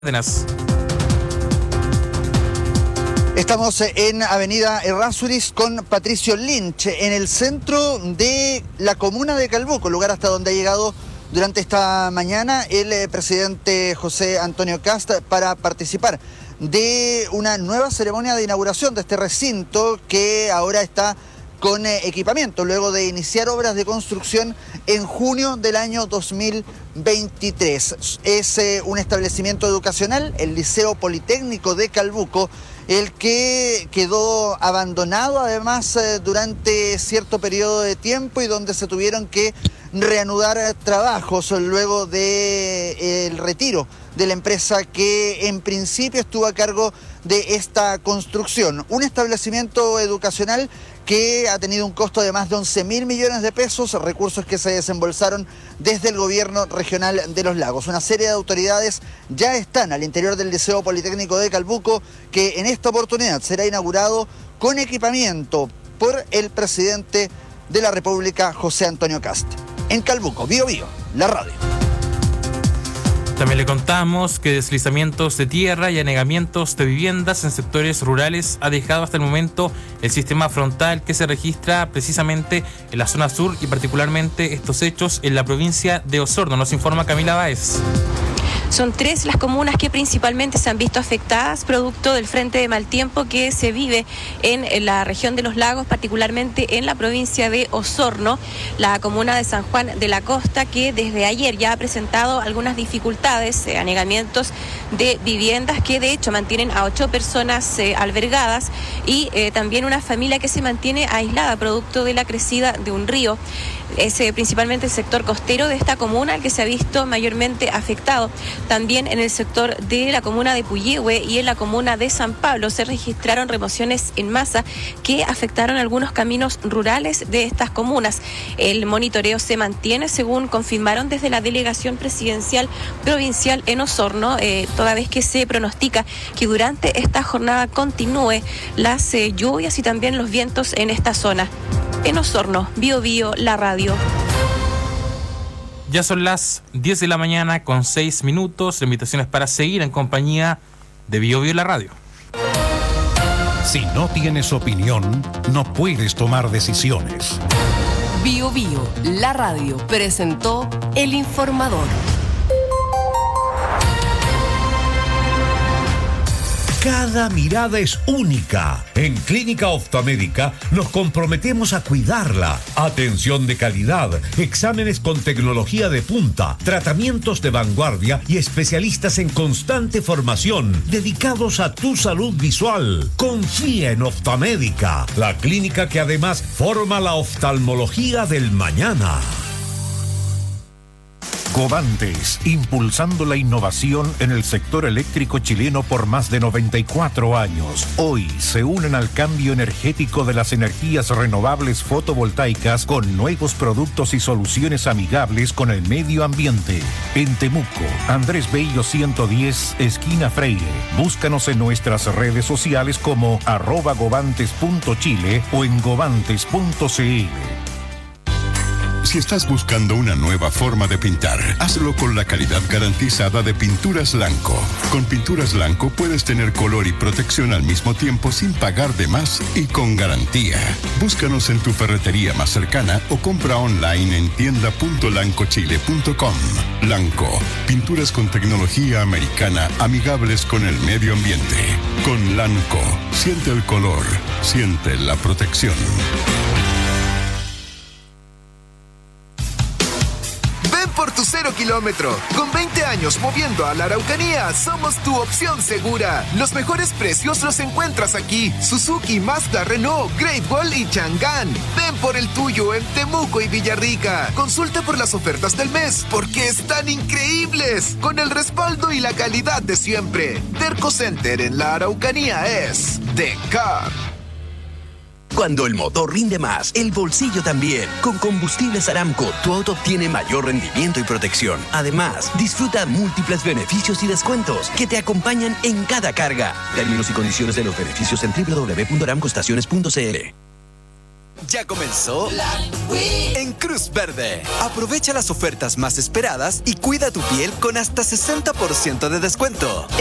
Estamos en Avenida Errázuriz con Patricio Lynch, en el centro de la comuna de Calbuco, lugar hasta donde ha llegado durante esta mañana el presidente José Antonio Kast para participar de una nueva ceremonia de inauguración de este recinto que ahora está con equipamiento, luego de iniciar obras de construcción en junio del año 2023. Es un establecimiento educacional, el Liceo Politécnico de Calbuco, el que quedó abandonado además durante cierto periodo de tiempo y donde se tuvieron que reanudar trabajos luego del retiro de la empresa que en principio estuvo a cargo de esta construcción. Un establecimiento educacional que ha tenido un costo de más de 11.000 millones de pesos, recursos que se desembolsaron desde el gobierno regional de Los Lagos. Una serie de autoridades ya están al interior del Liceo Politécnico de Calbuco, que en esta oportunidad será inaugurado con equipamiento por el presidente de la República, José Antonio Kast. En Calbuco, Bío Bío, la radio. También le contamos que deslizamientos de tierra y anegamientos de viviendas en sectores rurales ha dejado hasta el momento el sistema frontal que se registra precisamente en la zona sur y particularmente estos hechos en la provincia de Osorno. Nos informa Camila Báez. Son 3 las comunas que principalmente se han visto afectadas producto del frente de mal tiempo que se vive en la región de Los Lagos, particularmente en la provincia de Osorno. La comuna de San Juan de la Costa, que desde ayer ya ha presentado algunas dificultades, anegamientos de viviendas que de hecho mantienen a 8 personas albergadas y también una familia que se mantiene aislada producto de la crecida de un río. Es principalmente el sector costero de esta comuna el que se ha visto mayormente afectado. También en el sector de la comuna de Puyehue y en la comuna de San Pablo se registraron remociones en masa que afectaron algunos caminos rurales de estas comunas. El monitoreo se mantiene, según confirmaron desde la Delegación Presidencial Provincial en Osorno, toda vez que se pronostica que durante esta jornada continúe las lluvias y también los vientos en esta zona. En Osorno, Bío Bío, la radio. Ya son las 10 de la mañana con 6 minutos. La invitación es para seguir en compañía de Bío Bío, la radio. Si no tienes opinión, no puedes tomar decisiones. Bío Bío, la radio, presentó El Informador. Cada mirada es única. En Clínica Oftalmédica nos comprometemos a cuidarla. Atención de calidad, exámenes con tecnología de punta, tratamientos de vanguardia y especialistas en constante formación dedicados a tu salud visual. Confía en Oftalmédica, la clínica que además forma la oftalmología del mañana. Covantes, impulsando la innovación en el sector eléctrico chileno por más de 94 años. Hoy se unen al cambio energético de las energías renovables fotovoltaicas con nuevos productos y soluciones amigables con el medio ambiente. En Temuco, Andrés Bello 110, esquina Freire. Búscanos en nuestras redes sociales como @govantes.chile o en govantes.cl. Si estás buscando una nueva forma de pintar, hazlo con la calidad garantizada de Pinturas Lanco. Con Pinturas Lanco puedes tener color y protección al mismo tiempo sin pagar de más y con garantía. Búscanos en tu ferretería más cercana o compra online en tienda.lancochile.com. Lanco, pinturas con tecnología americana amigables con el medio ambiente. Con Lanco, siente el color, siente la protección. Por tu 0 kilómetro. Con 20 años moviendo a la Araucanía, somos tu opción segura. Los mejores precios los encuentras aquí. Suzuki, Mazda, Renault, Great Wall y Chang'an. Ven por el tuyo en Temuco y Villarrica. Consulta por las ofertas del mes, porque están increíbles. Con el respaldo y la calidad de siempre. Terco Center en la Araucanía es The Car. Cuando el motor rinde más, el bolsillo también. Con Combustibles Aramco, tu auto obtiene mayor rendimiento y protección. Además, disfruta múltiples beneficios y descuentos que te acompañan en cada carga. Términos y condiciones de los beneficios en www.aramcoestaciones.cl. ya comenzó en Cruz Verde. Aprovecha las ofertas más esperadas y cuida tu piel con hasta 60% de descuento.